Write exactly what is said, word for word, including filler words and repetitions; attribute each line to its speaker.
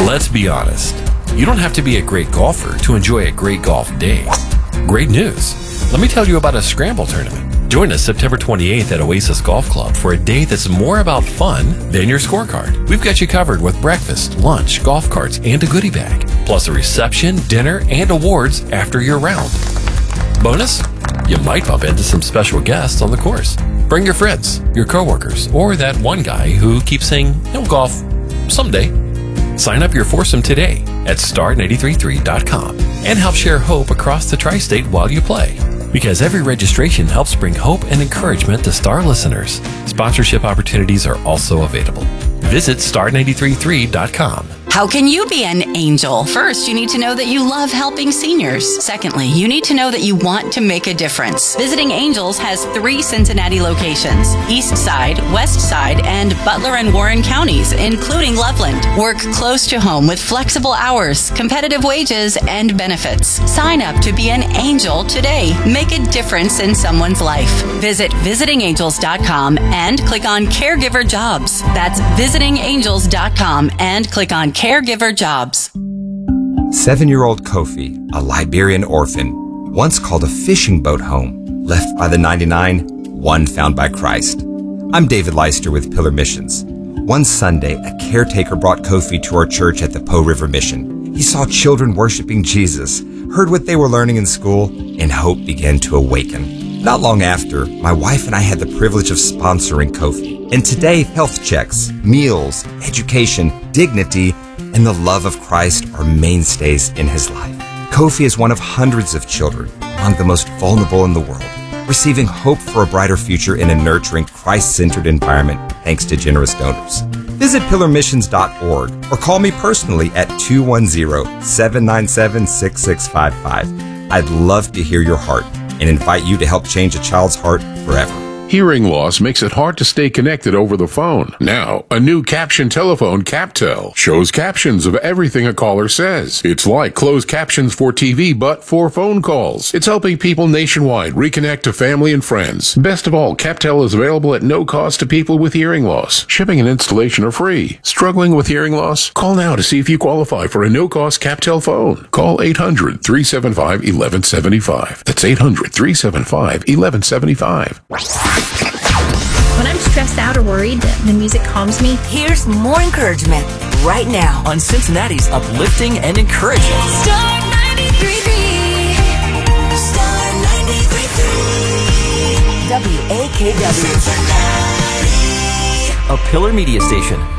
Speaker 1: Let's be honest. You don't have to be a great golfer to enjoy a great golf day. Great news. Let me tell you about a scramble tournament. Join us September twenty-eighth at Oasis Golf Club for a day that's more about fun than your scorecard. We've got you covered with breakfast, lunch, golf carts, and a goodie bag, plus a reception, dinner, and awards after your round. Bonus? You might bump into some special guests on the course. Bring your friends, your coworkers, or that one guy who keeps saying, he'll golf someday. Sign up your foursome today at star nine three three dot com and help share hope across the tri-state while you play. Because every registration helps bring hope and encouragement to Star listeners. Sponsorship opportunities are also available. Visit star nine three three dot com.
Speaker 2: How can you be an angel? First, you need to know that you love helping seniors. Secondly, you need to know that you want to make a difference. Visiting Angels has three Cincinnati locations: East Side, West Side, and Butler and Warren counties, including Loveland. Work close to home with flexible hours, competitive wages, and benefits. Sign up to be an angel today. Make a difference in someone's life. Visit visiting angels dot com and click on Caregiver Jobs. That's visiting angels dot com and click on Caregiver Jobs.
Speaker 3: Seven-year-old Kofi, a Liberian orphan, once called a fishing boat home, left by the ninety-nine, one found by Christ. I'm David Leister with Pillar Missions. One Sunday, a caretaker brought Kofi to our church at the Po River Mission. He saw children worshiping Jesus, heard what they were learning in school, and hope began to awaken. Not long after, my wife and I had the privilege of sponsoring Kofi. And today, health checks, meals, education, dignity, and the love of Christ are mainstays in his life. Kofi is one of hundreds of children among the most vulnerable in the world, receiving hope for a brighter future in a nurturing, Christ-centered environment thanks to generous donors. Visit pillar missions dot org or call me personally at two one zero, seven nine seven, six six five five. I'd love to hear your heart and invite you to help change a child's heart forever.
Speaker 4: Hearing loss makes it hard to stay connected over the phone. Now, a new caption telephone, CapTel, shows captions of everything a caller says. It's like closed captions for T V, but for phone calls. It's helping people nationwide reconnect to family and friends. Best of all, CapTel is available at no cost to people with hearing loss. Shipping and installation are free. Struggling with hearing loss? Call now to see if you qualify for a no-cost CapTel phone. Call eight hundred, three seven five, one one seven five. That's eight hundred, three seven five, one one seven five.
Speaker 5: When I'm stressed out or worried, the music calms me.
Speaker 6: Here's more encouragement right now
Speaker 7: on Cincinnati's uplifting and encouraging
Speaker 6: Star ninety-three point three. Star ninety-three point three. W A K W. Cincinnati.
Speaker 7: A Pillar Media Station.